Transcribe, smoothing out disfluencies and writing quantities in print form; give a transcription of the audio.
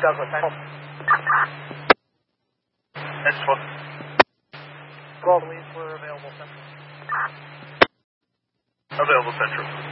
Douglas, I hope. That's what. 12 leads were available central. Available central.